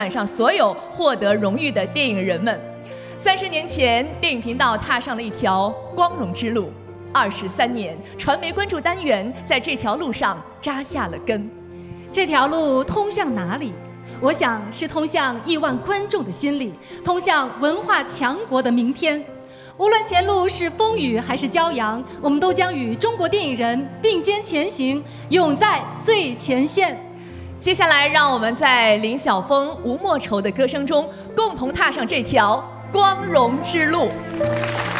上所有获得荣誉的电影人们。30年前，电影频道踏上了一条光荣之路。23年，传媒关注单元在这条路上扎下了根。 这条路通向哪里？我想是通向亿万观众的心里，通向文化强国的明天。无论前路是风雨还是骄阳，我们都将与中国电影人并肩前行，勇在最前线。 接下来，让我们在林晓峰、吴莫愁的歌声中，共同踏上这条光荣之路。